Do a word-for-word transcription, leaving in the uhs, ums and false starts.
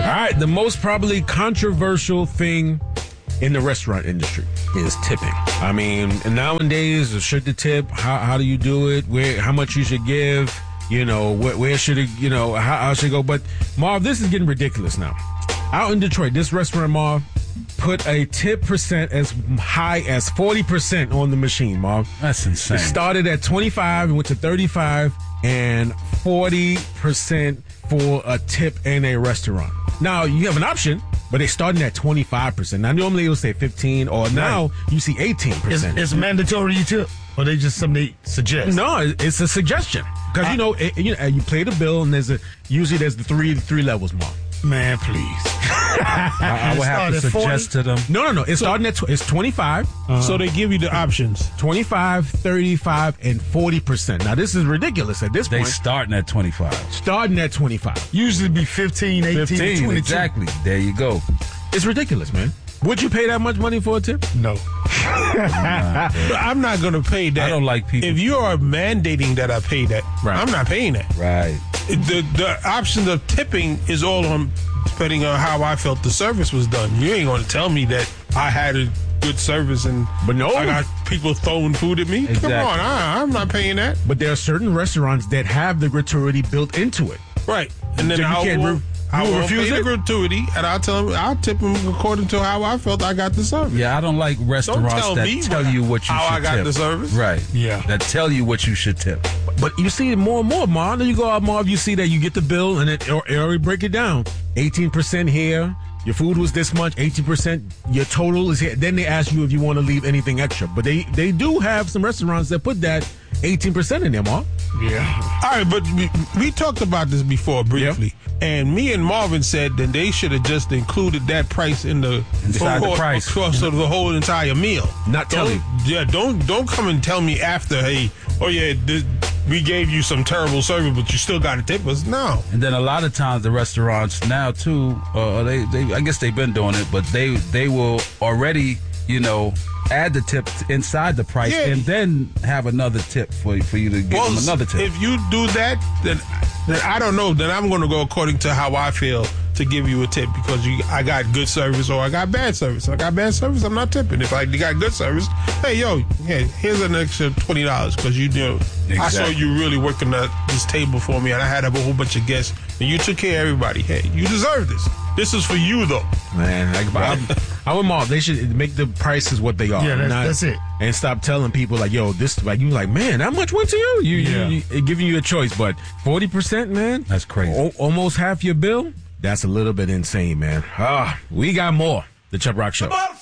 right, the most probably controversial thing in the restaurant industry is tipping. I mean, nowadays, should the tip? How, how do you do it? Where? How much you should give? You know, where, where should it? You know, how, how should it go? But Marv, this is getting ridiculous now. Out in Detroit, this restaurant, Marv, put a tip percent as high as forty percent on the machine, Marv. That's insane. It started at twenty-five and went to thirty-five and forty percent for a tip in a restaurant. Now, you have an option, but they're starting at twenty-five percent. Now, normally it will say fifteen, or now right. you see eighteen percent. It's, it's mandatory you tip, or they just something they suggest? No, it's a suggestion. Because, you know, it, you know, you play the bill, and there's a usually there's the three three levels, Marv. Man, please. I, I would have to suggest to them. No, no, no. It's so, starting at tw- it's twenty-five. Uh-huh. So they give you the options. twenty-five, thirty-five, and forty percent. Now, this is ridiculous at this they point. They starting at twenty-five. Starting at twenty-five. Usually be fifteen, eighteen, fifteen, twenty-two. Exactly. There you go. It's ridiculous, man. Would you pay that much money for a tip? No. nah, I'm not going to pay that. I don't like people. If you are mandating that I pay that, right. I'm not paying that. Right. The the option of tipping is all on depending on how I felt the service was done. You ain't going to tell me that I had a good service and but no. I got people throwing food at me. Exactly. Come on, I, I'm not paying that. But there are certain restaurants that have the gratuity built into it. Right. And then so I will, re- I will refuse pay it? the gratuity, and I'll tell them, I'll tip them according to how I felt I got the service. Yeah, I don't like restaurants don't tell that me tell you what you how should I got tip. the service. Right. Yeah. That tell you what you should tip. But you see it more and more, Marv. Then you go out, Marv, you see that you get the bill, and it, it already break it down. eighteen percent here. Your food was this much, eighteen percent. Your total is here. Then they ask you if you want to leave anything extra. But they, they do have some restaurants that put that eighteen percent in there, Marv. Yeah. All right, but we, we talked about this before briefly. Yep. And me and Marvin said that they should have just included that price in the inside whole, the price across of the whole entire meal. Not tell you. Yeah, don't don't come and tell me after, hey, oh yeah, this, we gave you some terrible service, but you still got to tip us. No. And then a lot of times the restaurants now too, uh, they they I guess they've been doing it, but they they will already, you know, add the tip inside the price yeah. and then have another tip for for you to give well, them another tip. If you do that, then then I don't know. Then I'm going to go according to how I feel to give you a tip because you I got good service or I got bad service. If I got bad service, I'm not tipping. If I got good service, hey yo, hey, here's an extra twenty dollars because you, you know exactly. I saw you really working at this table for me and I had a whole bunch of guests and you took care of everybody. Hey, you deserve this. This is for you though, man. Like, I'm, I'm with Marv. They should make the prices what they are. Yeah, that's, not, that's it. And stop telling people like, yo, this like you like, man, how much went to you? You, yeah. you, you giving you a choice, but forty percent, man, that's crazy. O- almost half your bill. That's a little bit insane, man. Ah, we got more. The Chubb Rock Show.